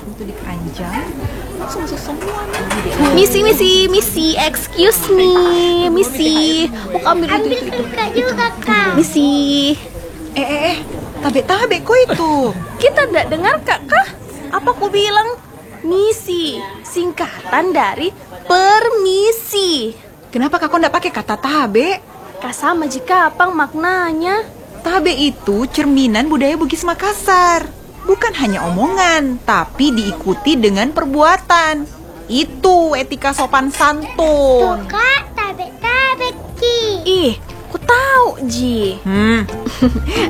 itu di keranjang, langsung masuk semua. Misi, excuse me, Misi. Oh, ambil itu. Kak juga kak. Misi, Tabe kok itu. kita tidak dengar kak? Apa ku bilang? Misi, singkatan dari permisi. Kenapa kakak ndak pakai kata tabe? Kak sama jika apa maknanya? Tabe itu cerminan budaya Bugis Makassar. Bukan hanya omongan, tapi diikuti dengan perbuatan. Itu etika sopan santun. Kak, tabe ki. Ih, ku tahu Ji.